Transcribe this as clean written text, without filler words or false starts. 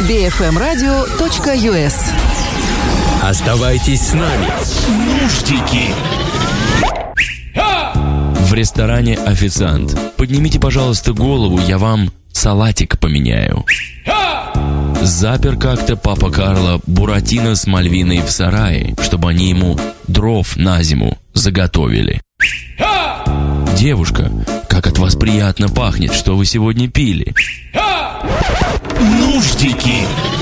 bfmradio.us. Оставайтесь с нами. Нуждики. В ресторане официант. Поднимите, пожалуйста, голову, я вам салатик поменяю. Запер как-то папа Карло Буратино с Мальвиной в сарае, чтобы они ему дров на зиму заготовили. Девушка, как от вас приятно пахнет, что вы сегодня пили? Нуждики.